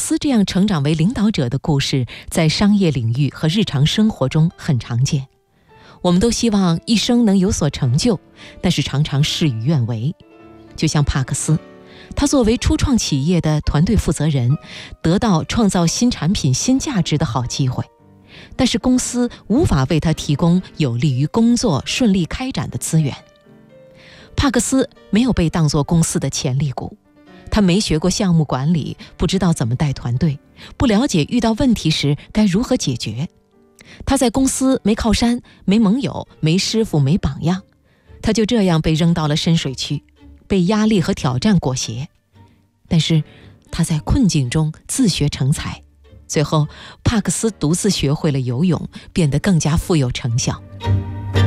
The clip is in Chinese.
斯这样成长为领导者的故事，在商业领域和日常生活中很常见。我们都希望一生能有所成就，但是常常事与愿违。就像帕克斯，他作为初创企业的团队负责人，得到创造新产品新价值的好机会，但是公司无法为他提供有利于工作顺利开展的资源。帕克斯没有被当作公司的潜力股，他没学过项目管理，不知道怎么带团队，不了解遇到问题时该如何解决。他在公司没靠山，没盟友，没师傅，没榜样，他就这样被扔到了深水区，被压力和挑战裹挟。但是他在困境中自学成才，最后帕克斯独自学会了游泳，变得更加富有成效。